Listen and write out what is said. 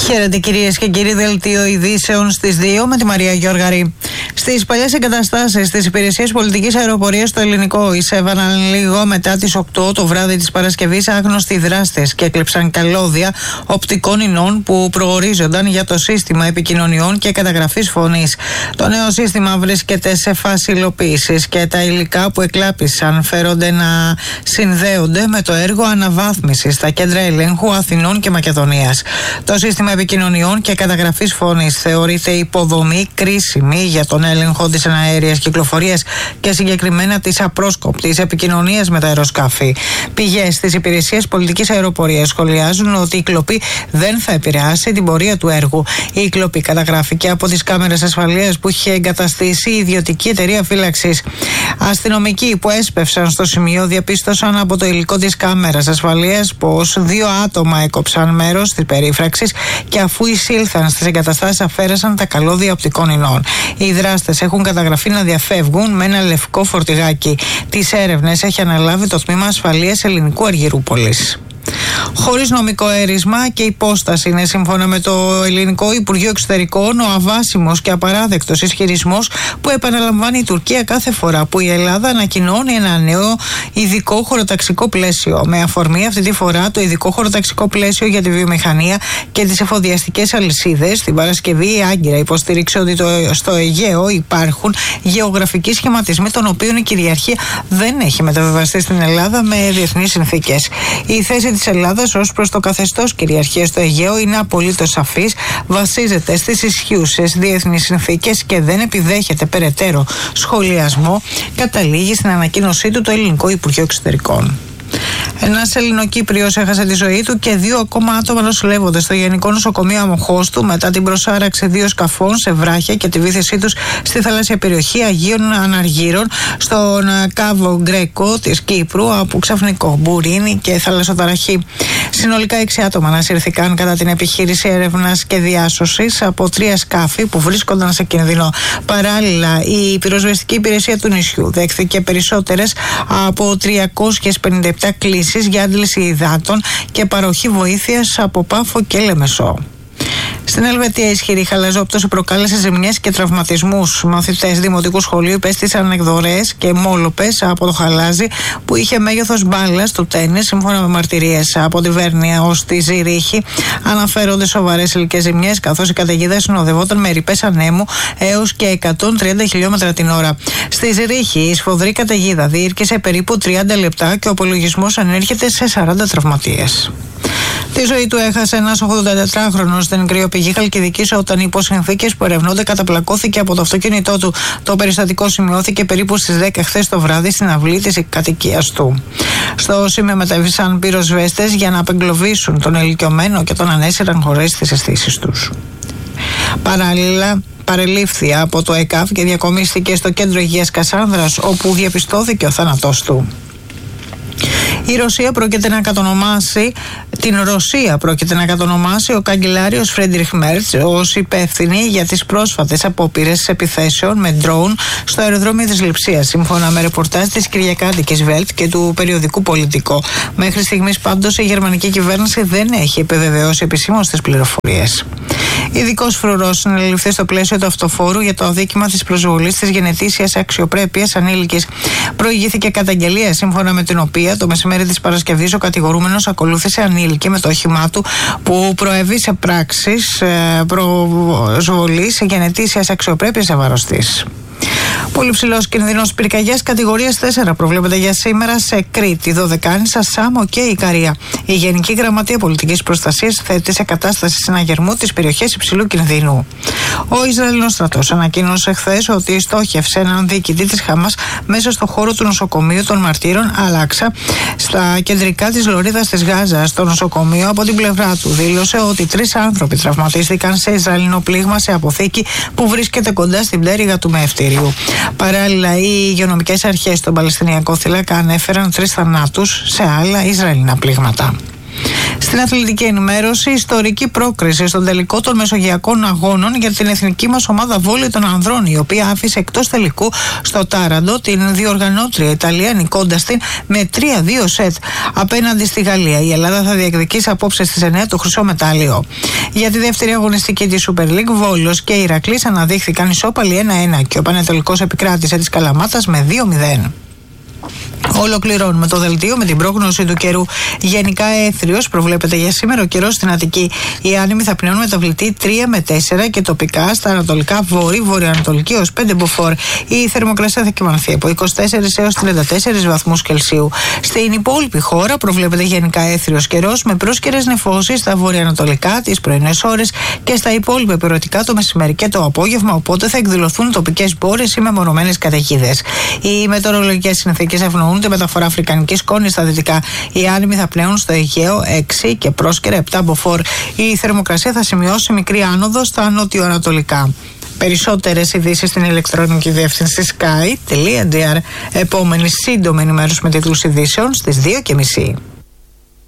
Χαίρετε κυρίες και κύριοι, δελτίο ειδήσεων στις 2 με τη Μαρία Γιώργαρη. Στις παλιές εγκαταστάσεις της Υπηρεσίας Πολιτικής Αεροπορίας στο Ελληνικό εισέβαναν λίγο μετά τις 8 το βράδυ της Παρασκευής άγνωστοι δράστες και έκλεψαν καλώδια οπτικών ινών που προορίζονταν για το σύστημα επικοινωνιών και καταγραφής φωνής. Το νέο σύστημα βρίσκεται σε φάση υλοποίησης και τα υλικά που εκλάπησαν φέρονται να συνδέονται με το έργο αναβάθμισης στα κέντρα ελέγχου Αθηνών και Μακεδονίας. Το σύστημα επικοινωνιών και καταγραφής φωνής θεωρείται υποδομή κρίσιμη για τον έλεγχο της εναέριας κυκλοφορίας και συγκεκριμένα της απρόσκοπτης επικοινωνίας με τα αεροσκάφη. Πηγές της Υπηρεσίας Πολιτικής Αεροπορίας σχολιάζουν ότι η κλοπή δεν θα επηρεάσει την πορεία του έργου. Η κλοπή καταγράφηκε από τις κάμερες ασφαλείας που είχε εγκαταστήσει η ιδιωτική εταιρεία φύλαξης. Αστυνομικοί που έσπευσαν στο σημείο διαπίστωσαν από το υλικό της κάμερας ασφαλείας πως 2 άτομα έκοψαν μέρος της περίφραξης και αφού εισήλθαν στις εγκαταστάσεις αφαίρεσαν τα καλώδια οπτικών ινών. Οι δράστες έχουν καταγραφεί να διαφεύγουν με ένα λευκό φορτηγάκι. Τις έρευνες έχει αναλάβει το Τμήμα Ασφαλείας Ελληνικού Αργυρούπολης. Χωρίς νομικό έρισμα και υπόσταση είναι, σύμφωνα με το Ελληνικό Υπουργείο Εξωτερικών, ο αβάσιμος και απαράδεκτος ισχυρισμός που επαναλαμβάνει η Τουρκία κάθε φορά που η Ελλάδα ανακοινώνει ένα νέο ειδικό χωροταξικό πλαίσιο. Με αφορμή αυτή τη φορά το ειδικό χωροταξικό πλαίσιο για τη βιομηχανία και τις εφοδιαστικές αλυσίδες, την Παρασκευή η Άγκυρα υποστήριξε ότι στο Αιγαίο υπάρχουν γεωγραφικοί σχηματισμοί των οποίων η κυριαρχία δεν έχει μεταβιβαστεί στην Ελλάδα με διεθνείς συνθήκες. Η θέση της Ελλάδας ως προς το καθεστώς κυριαρχίας στο Αιγαίο είναι απολύτως σαφής, βασίζεται στις ισχύουσες διεθνείς συνθήκες και δεν επιδέχεται περαιτέρω σχολιασμό, καταλήγει στην ανακοίνωσή του το Ελληνικό Υπουργείο Εξωτερικών. Ένας Ελληνοκύπριος έχασε τη ζωή του και 2 ακόμα άτομα νοσηλεύονται στο Γενικό Νοσοκομείο Αμοχώστου μετά την προσάραξη 2 σκαφών σε βράχια και τη βύθισή τους στη θαλάσσια περιοχή Αγίων Αναργύρων στον Κάβο Γκρέκο της Κύπρου από ξαφνικό μπουρίνι και θαλασσοταραχή. Συνολικά 6 άτομα ανασύρθηκαν κατά την επιχείρηση έρευνας και διάσωσης από 3 σκάφη που βρίσκονταν σε κίνδυνο. Παράλληλα, η πυροσβεστική υπηρεσία του νησιού δέχθηκε περισσότερες από 357 κλήσεις για άντληση υδάτων και παροχή βοήθειας από Πάφο και Λεμεσό. Στην Ελβετία, ισχυρή χαλαζόπτωση προκάλεσε ζημιές και τραυματισμούς. Μαθητές δημοτικού σχολείου υπέστησαν εκδορές και μόλοπες από το χαλάζι που είχε μέγεθος μπάλας του τένις, σύμφωνα με μαρτυρίες. Από τη Βέρνια ως τη Ζηρίχη αναφέρονται σοβαρές υλικές ζημιές, καθώς η καταιγίδα συνοδευόταν με ρηπές ανέμου έως και 130 χιλιόμετρα την ώρα. Στη Ζηρίχη, η σφοδρή καταιγίδα διήρκησε περίπου 30 λεπτά και ο απολογισμός ανέρχεται σε 40 τραυματίες. Τη ζωή του έχασε ένας 84χρονος στην κρυοπηγή Χαλκιδικής όταν υπό συνθήκες που ερευνώνται καταπλακώθηκε από το αυτοκίνητό του. Το περιστατικό σημειώθηκε περίπου στις 10 χθες το βράδυ στην αυλή της κατοικίας του. Στο σημείο μετέβησαν πυροσβέστες για να απεγκλωβίσουν τον ηλικιωμένο και τον ανέσυραν χωρίς τις αισθήσεις τους. Παράλληλα, παρελήφθη από το ΕΚΑΒ και διακομίστηκε στο κέντρο υγείας Κασάνδρας, όπου διαπιστώθηκε ο θάνατός του. Την Ρωσία πρόκειται να κατονομάσει ο καγκελάριος Φρέντριχ Μέρτς ως υπεύθυνη για τις πρόσφατες απόπειρες επιθέσεων με ντρόουν στο αεροδρόμιο της Λειψίας, σύμφωνα με ρεπορτάζ της Κυριακάτικης Βέλτ και του περιοδικού Πολιτικό. Μέχρι στιγμής πάντως η γερμανική κυβέρνηση δεν έχει επιβεβαιώσει επισήμως τις πληροφορίες. Ειδικός φρουρός συνελήφθη στο πλαίσιο του αυτοφόρου για το αδίκημα της προσβολής της γενετήσιας αξιοπρέπειας ανήλικης. Προηγήθηκε καταγγελία, σύμφωνα με την οποία το μεσημέρι της Παρασκευής ο κατηγορούμενος ακολούθησε ανήλικη με το όχημά του που προέβη σε πράξεις προσβολής γενετήσιας αξιοπρέπειας σε βάρος της. Πολύ ψηλός κινδύνος πυρκαγιάς κατηγορίας 4 προβλέπεται για σήμερα σε Κρήτη, Δωδεκάνησα, Σάμο και Ικαρία. Η Γενική Γραμματεία Πολιτικής Προστασίας θέτει σε κατάσταση συναγερμού τις περιοχές υψηλού κινδύνου. Ο Ισραηλινός στρατός ανακοίνωσε χθες ότι στόχευσε έναν διοικητή της Χαμάς μέσα στο χώρο του νοσοκομείου των Μαρτύρων Αλάξα, στα κεντρικά της λωρίδας της Γάζας. Στο νοσοκομείο, από την πλευρά του, δήλωσε ότι 3 άνθρωποι τραυματίστηκαν σε Ισραηλινό πλήγμα σε αποθήκη που βρίσκεται κοντά στην πτέρυγα του μεευτήριου. Παράλληλα, οι υγειονομικές αρχές στον Παλαιστινιακό θύλακα ανέφεραν 3 θανάτους σε άλλα Ισραηλινά πλήγματα. Στην αθλητική ενημέρωση, ιστορική πρόκριση στον τελικό των Μεσογειακών Αγώνων για την εθνική μας ομάδα βόλεϊ των ανδρών, η οποία άφησε εκτός τελικού στο Τάραντο την διοργανώτρια Ιταλία, νικώντας την με 3-2 σετ απέναντι στη Γαλλία. Η Ελλάδα θα διεκδικήσει απόψε στις 9 το χρυσό μετάλλιο. Για τη δεύτερη αγωνιστική της Super League, Βόλος και Ηρακλής αναδείχθηκαν ισόπαλοι 1-1 και ο Πανετολικός επικράτησε της Καλαμάτας με 2-0. Ολοκληρώνουμε το δελτίο με την πρόγνωση του καιρού. Γενικά έθριος προβλέπεται για σήμερα ο καιρός στην Αττική. Οι άνεμοι θα πνέουν μεταβλητή 3 με 4 και τοπικά στα ανατολικά βορειοανατολική ως 5 μποφόρ. Η θερμοκρασία θα κυμανθεί από 24 έως 34 βαθμούς Κελσίου. Στην υπόλοιπη χώρα προβλέπεται γενικά έθριος καιρός με πρόσκαιρες νεφώσεις στα βορειοανατολικά τις πρωινές ώρες και στα υπόλοιπα υπηρετικά το μεσημέρι και το απόγευμα, οπότε θα εκδηλωθούν τοπικές μπόρες ή μεμονωμένες καταιγίδες. Οι μετεωρολογικές συνθήκες ευνοούν τη μεταφορά αφρικανικής σκόνης στα δυτικά. Οι άνεμοι θα πλέουν στο Αιγαίο 6 και πρόσκαιρα 7 μποφόρ. Η θερμοκρασία θα σημειώσει μικρή άνοδο στα νότιο-ανατολικά. Περισσότερες ειδήσεις στην ηλεκτρονική διεύθυνση sky.gr. Επόμενη σύντομη ενημέρωση με τίτλους ειδήσεων στις 2:30.